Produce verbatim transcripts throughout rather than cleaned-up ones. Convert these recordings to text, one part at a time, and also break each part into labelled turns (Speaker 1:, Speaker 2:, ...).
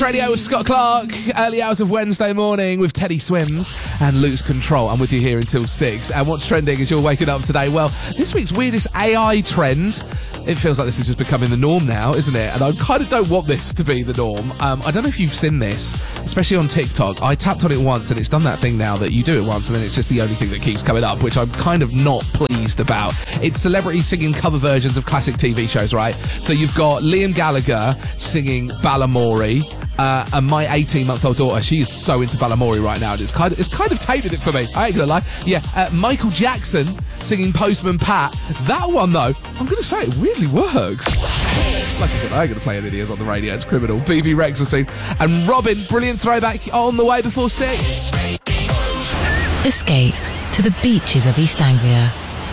Speaker 1: Radio with Scott Clark, early hours of Wednesday morning with Teddy Swims and Lose Control. I'm with you here until six. And what's trending as you're waking up today? Well, this week's weirdest A I trend. It feels like this is just becoming the norm now, isn't it? And I kind of don't want this to be the norm. Um, I don't know if you've seen this, especially on TikTok. I tapped on it once and it's done that thing now that you do it once and then it's just the only thing that keeps coming up, which I'm kind of not pleased about. It's celebrities singing cover versions of classic T V shows, right? So you've got Liam Gallagher singing Balamory. Uh, and my eighteen-month-old daughter, she is so into Balamory right now, and it's kind of it's kind of tainted it for me. I ain't gonna lie. Yeah, uh, Michael Jackson singing Postman Pat. That one though, I'm gonna say it weirdly works. Like I said, I ain't gonna play any of these on the radio. It's criminal. B B Rex soon, and Robin, brilliant throwback on the way before six.
Speaker 2: Escape to the beaches of East Anglia.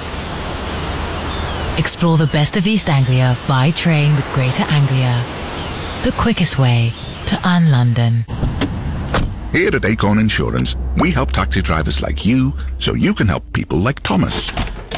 Speaker 2: Explore the best of East Anglia by train with Greater Anglia. The quickest way to Un London.
Speaker 3: Here at Acorn Insurance, we help taxi drivers like you so you can help people like Thomas.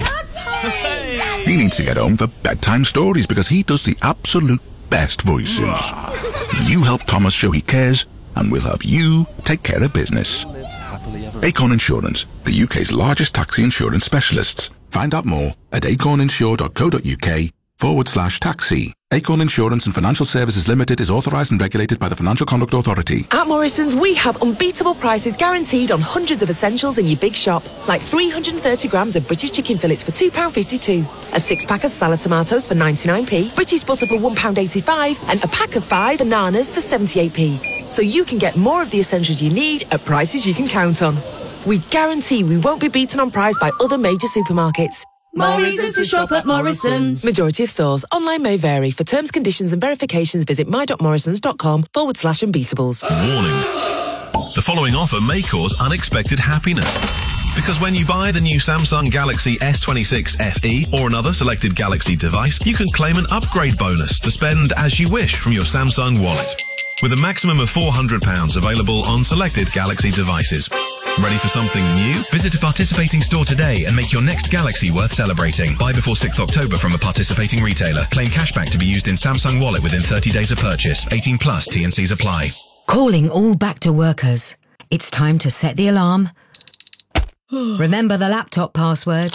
Speaker 3: Hey. He needs to get home for bedtime stories because he does the absolute best voices. You help Thomas show he cares, and we'll help you take care of business. Acorn Insurance, the U K's largest taxi insurance specialists. Find out more at acorninsure.co.uk forward slash taxi. Acorn Insurance and Financial Services Limited is authorised and regulated by the Financial Conduct Authority.
Speaker 4: At Morrison's, we have unbeatable prices guaranteed on hundreds of essentials in your big shop, like three hundred thirty grams of British chicken fillets for two pounds fifty-two, a six-pack of salad tomatoes for ninety-nine p, British butter for one pound eighty-five, and a pack of five bananas for seventy-eight p. So you can get more of the essentials you need at prices you can count on. We guarantee we won't be beaten on price by other major supermarkets.
Speaker 5: More reasons to shop at Morrison's.
Speaker 4: Majority of stores. Online may vary. For terms, conditions and verifications, visit my.morrisons.com forward slash unbeatables.
Speaker 6: Warning. The following offer may cause unexpected happiness. Because when you buy the new Samsung Galaxy S twenty-six F E or another selected Galaxy device, you can claim an upgrade bonus to spend as you wish from your Samsung wallet. With a maximum of four hundred pounds available on selected Galaxy devices. Ready for something new? Visit a participating store today and make your next Galaxy worth celebrating. Buy before sixth of October from a participating retailer. Claim cashback to be used in Samsung Wallet within thirty days of purchase. eighteen plus, T and C's apply.
Speaker 7: Calling all back to workers. It's time to set the alarm. Remember the laptop password.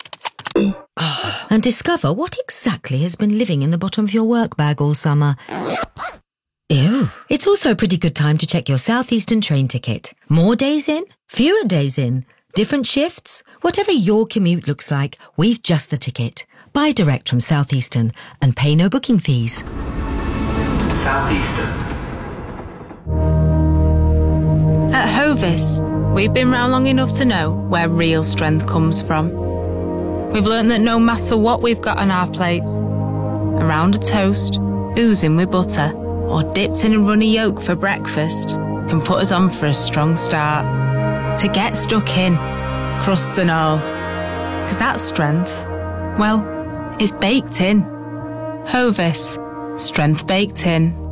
Speaker 7: And discover what exactly has been living in the bottom of your work bag all summer. Ew. It's also a pretty good time to check your Southeastern train ticket. More days in? Fewer days in? Different shifts? Whatever your commute looks like, we've just the ticket. Buy direct from Southeastern and pay no booking fees.
Speaker 8: Southeastern.
Speaker 9: At Hovis, we've been round long enough to know where real strength comes from. We've learnt that no matter what we've got on our plates, around a toast, oozing with butter, or dipped in a runny yolk for breakfast, can put us on for a strong start. To get stuck in, crusts and all. Because that strength, well, it's baked in. Hovis, strength baked in.